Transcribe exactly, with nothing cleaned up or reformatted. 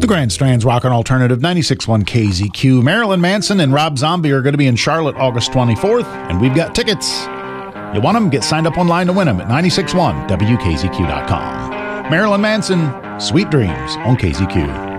The Grand Strand's Rock and Alternative ninety-six point one K Z Q. Marilyn Manson and Rob Zombie are going to be in Charlotte August twenty-fourth, and we've got tickets. You want them? Get signed up online to win them at nine six one W K Z Q dot com. Marilyn Manson, Sweet Dreams on K Z Q.